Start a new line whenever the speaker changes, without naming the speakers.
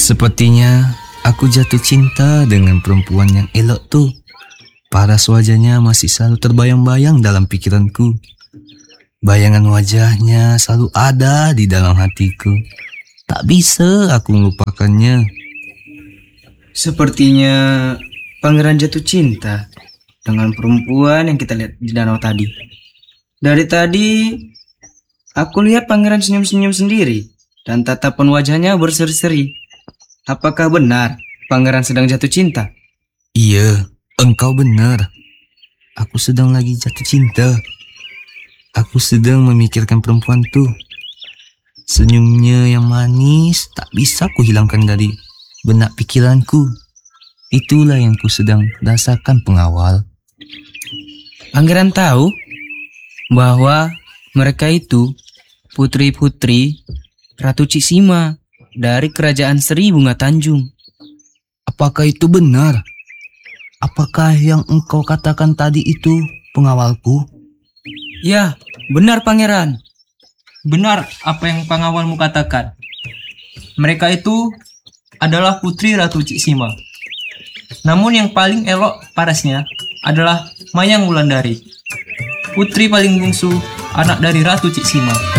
Sepertinya aku jatuh cinta dengan perempuan yang elok tuh. Paras wajahnya masih selalu terbayang-bayang dalam pikiranku. Bayangan wajahnya selalu ada di dalam hatiku. Tak bisa aku melupakannya.
Sepertinya pangeran jatuh cinta dengan perempuan yang kita lihat di danau tadi. Dari tadi aku lihat pangeran senyum-senyum sendiri dan tatapan wajahnya berseri-seri. Apakah benar pangeran sedang jatuh cinta?
Iya, engkau benar. Aku sedang lagi jatuh cinta. Aku sedang memikirkan perempuan tuh. Senyumnya yang manis tak bisa ku hilangkan dari benak pikiranku. Itulah yang ku sedang rasakan, pengawal.
Pangeran tahu bahwa mereka itu putri-putri Ratu Cisima dari kerajaan Seri Bunga Tanjung.
Apakah itu benar? Apakah yang engkau katakan tadi itu, pengawalku?
Ya, benar pangeran. Benar apa yang pengawalmu katakan. Mereka itu adalah putri Ratu Cisima. Namun yang paling elok parasnya adalah Mayang Wulandari, putri paling bungsu anak dari Ratu Cisima.